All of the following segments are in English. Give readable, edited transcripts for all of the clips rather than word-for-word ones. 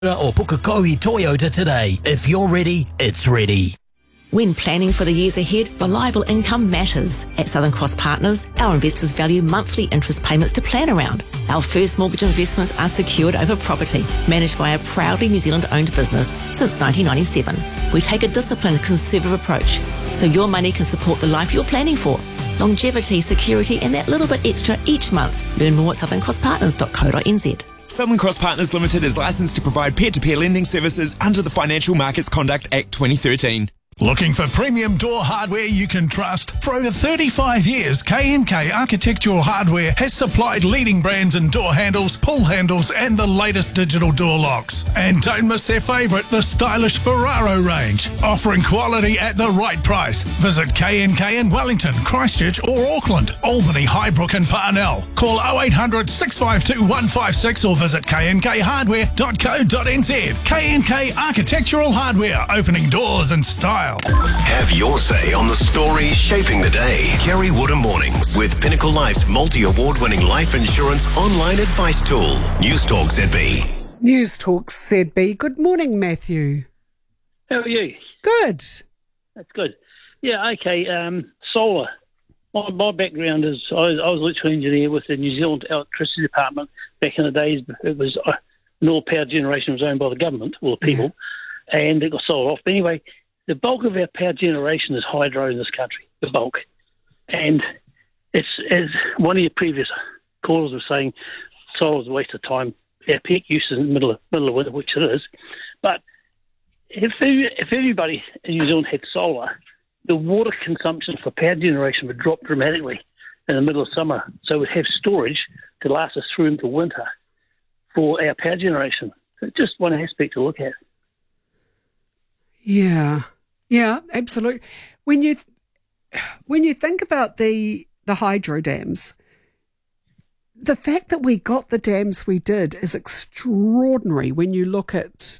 Or Pukekohe Toyota today. If you're ready, it's ready. When planning for the years ahead, reliable income matters. At Southern Cross Partners, our investors value monthly interest payments to plan around. Our first mortgage investments are secured over property, managed by a proudly New Zealand-owned business since 1997. We take a disciplined, conservative approach, so your money can support the life you're planning for. Longevity, security, and that little bit extra each month. Learn more at southerncrosspartners.co.nz. Southern Cross Partners Limited is licensed to provide peer-to-peer lending services under the Financial Markets Conduct Act 2013. Looking for premium door hardware you can trust? For over 35 years, K&K Architectural Hardware has supplied leading brands in door handles, pull handles and the latest digital door locks. And don't miss their favourite, the stylish Ferraro range, offering quality at the right price. Visit K&K in Wellington, Christchurch or Auckland, Albany, Highbrook and Parnell. Call 0800 652 156 or visit knkhardware.co.nz. K&K Architectural Hardware, opening doors in style. Have your say on the stories shaping the day. Kerry Woodham Mornings with Pinnacle Life's multi-award-winning life insurance online advice tool. News Talk ZB. News Talk ZB. Good morning, Matthew. How are you? Good. That's good. Yeah, okay. Solar. My background is I was an electrical engineer with the New Zealand Electricity Department back in the days. It was all power generation was owned by the government, or the people, and it got sold off. But anyway, the bulk of our power generation is hydro in this country, the bulk. And it's, as one of your previous callers was saying, solar is a waste of time. Our peak use is in the middle of winter, which it is. But if everybody in New Zealand had solar, the water consumption for power generation would drop dramatically in the middle of summer. So we'd have storage to last us through into winter for our power generation. So just one aspect to look at. Yeah, absolutely. When you think about the hydro dams, the fact that we got the dams we did is extraordinary. When you look at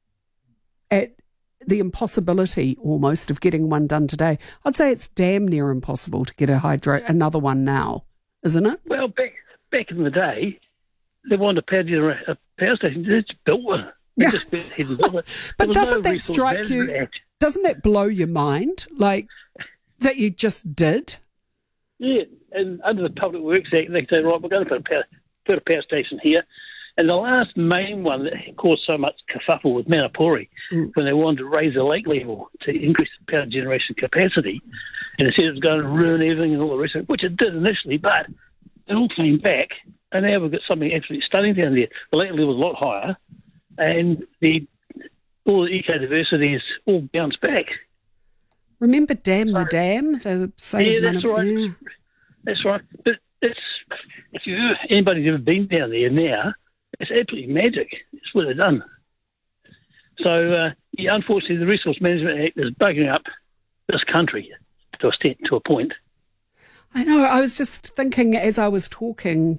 the impossibility almost of getting one done today, I'd say it's damn near impossible to get another one now, isn't it? Well, back in the day, they wanted a power station. They just built one. But doesn't that strike you? Doesn't that blow your mind? Like, that you just did? Yeah, and under the Public Works Act, they say, right, we're going to put a power station here. And the last main one that caused so much kerfuffle was Manapori, when they wanted to raise the lake level to increase the power generation capacity. And they said it was going to ruin everything and all the rest of it, which it did initially, but it all came back. And now we've got something absolutely stunning down there. The lake level is a lot higher. And all the eco-diversity is all bounced back. Remember Dam the Dam? That's right. Yeah. That's right. But if anybody's ever been down there now, it's absolutely magic. It's what they've done. So, unfortunately, the Resource Management Act is bugging up this country to a point. I know. I was just thinking as I was talking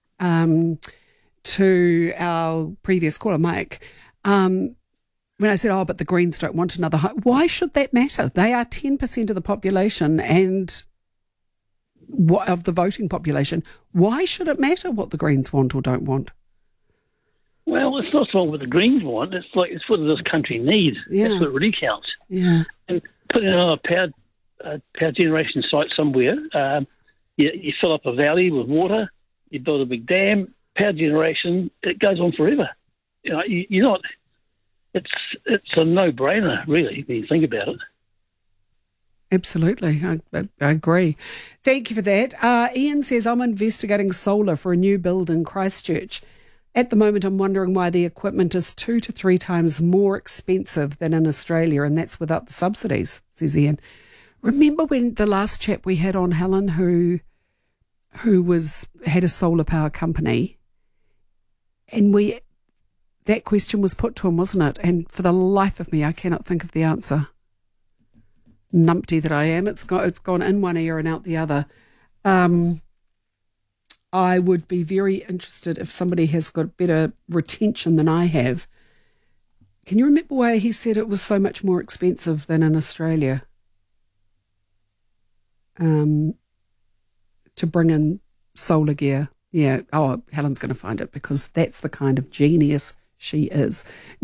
to our previous caller, Mike, when I said, but the Greens don't want another why should that matter? They are 10% of the population and of the voting population. Why should it matter what the Greens want or don't want? Well, it's not wrong what the Greens want. It's what this country needs. Yeah. That's what really counts. Yeah. And putting another power generation site somewhere, you fill up a valley with water, you build a big dam, power generation, it goes on forever. You're not. It's a no-brainer, really, when you think about it. Absolutely, I agree. Thank you for that. Ian says, I'm investigating solar for a new build in Christchurch. At the moment, I'm wondering why the equipment is 2 to 3 times more expensive than in Australia, and that's without the subsidies, says Ian. Remember when the last chap we had on, Helen, who had a solar power company, and that question was put to him, wasn't it? And for the life of me, I cannot think of the answer. Numpty that I am. It's gone in one ear and out the other. I would be very interested if somebody has got better retention than I have. Can you remember why he said it was so much more expensive than in Australia? To bring in solar gear. Yeah. Oh, Helen's going to find it because that's the kind of genius she is.